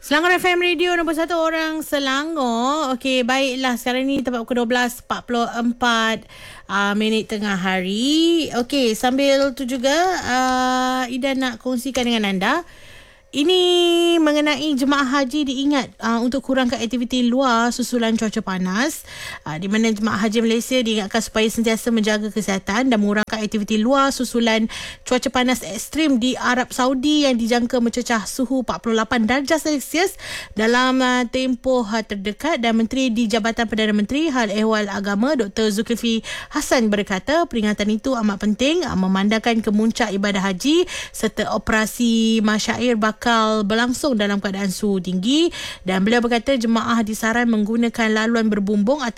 Selangor FM Radio nombor 1 orang Selangor. Okey, baiklah. Sekarang ni tempat pukul 12.44 minit tengah hari. Okey, sambil tu juga Ida nak kongsikan dengan anda. Ini mengenai jemaah haji diingat untuk kurangkan aktiviti luar susulan cuaca panas, di mana jemaah haji Malaysia diingatkan supaya sentiasa menjaga kesihatan dan mengurangkan aktiviti luar susulan cuaca panas ekstrim di Arab Saudi yang dijangka mencecah suhu 48 darjah Celsius dalam tempoh terdekat. Dan Menteri di Jabatan Perdana Menteri Hal Ehwal Agama Dr. Zulkifli Hassan berkata peringatan itu amat penting memandangkan kemuncak ibadah haji serta operasi masyair bakal berlangsung dalam keadaan suhu tinggi. Dan beliau berkata jemaah disaran menggunakan laluan berbumbung atau